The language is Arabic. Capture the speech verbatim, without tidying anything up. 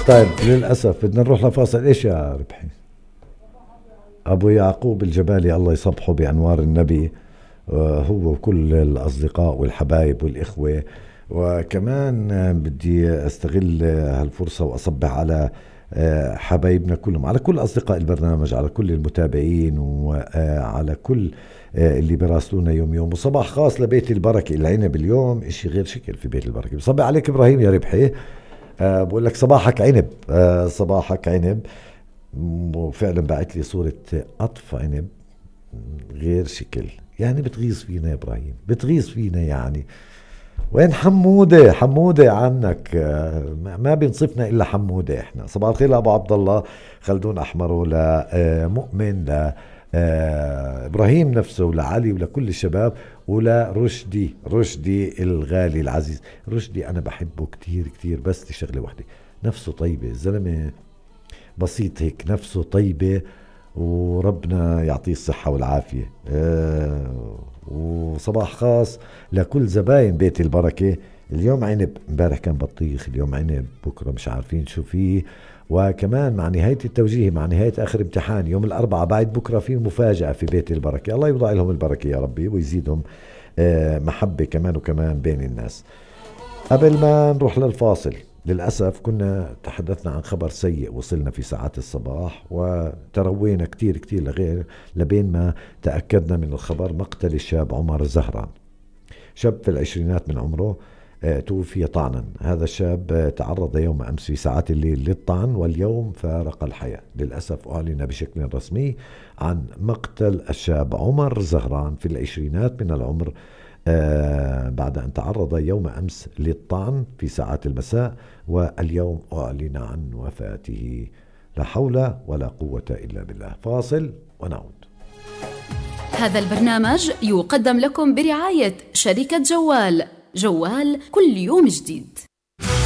طيب للأسف بدنا نروح لفاصل. إيش يا ربحي؟ أبو يعقوب الجبالي الله يصبحه بأنوار النبي، هو وكل الأصدقاء والحبايب والإخوة. وكمان بدي أستغل هالفرصة وأصبح على حبايبنا كلهم، على كل أصدقاء البرنامج، على كل المتابعين، وعلى كل اللي براسلونا يوم يوم. وصباح خاص لبيت البركة العنب، اليوم إشي غير شكل في بيت البركة. بصبح عليك إبراهيم يا ربحي، أه بقول لك صباحك عنب. أه صباحك عنب. وفعلا بعت لي صورة قطف عنب غير شكل، يعني بتغيظ فينا يا إبراهيم، بتغيظ فينا يعني. وين حمودة؟ حمودة عنك، أه ما بينصفنا إلا حمودة. إحنا صباح الخير لأبو عبد الله خلدون أحمر، ولا أه مؤمن، لا أه إبراهيم نفسه، ولا علي، ولا كل الشباب، ولا رشدي، رشدي الغالي العزيز. رشدي أنا بحبه كتير كتير، بس لشغلة واحدة، نفسه طيبة، الزلمة بسيط هيك، نفسه طيبة، وربنا يعطيه الصحة والعافية. أه وصباح خاص لكل زباين بيت البركة. اليوم عنب، امبارح كان بطيخ، اليوم عنب، بكرة مش عارفين شو فيه. وكمان مع نهاية التوجيه، مع نهاية آخر امتحان يوم الأربعاء بعد بكرة، في مفاجأة في بيت البركة. الله يوضع لهم البركة يا ربي، ويزيدهم أه محبة كمان وكمان بين الناس. قبل ما نروح للفاصل، للأسف كنا تحدثنا عن خبر سيء وصلنا في ساعات الصباح، وتروينا كتير كتير لغير لبين ما تأكدنا من الخبر. مقتل الشاب عمر زهران، شاب في العشرينات من عمره، آه توفي طعنا. هذا الشاب آه تعرض يوم أمس في ساعات الليل للطعن، واليوم فارق الحياة. للأسف أعلن بشكل رسمي عن مقتل الشاب عمر زهران في العشرينات من العمر، آه بعد أن تعرض يوم أمس للطعن في ساعات المساء، واليوم أعلن عن وفاته. لا حول ولا قوة إلا بالله. فاصل ونعود. هذا البرنامج يقدم لكم برعاية شركة جوال. جوال كل يوم جديد.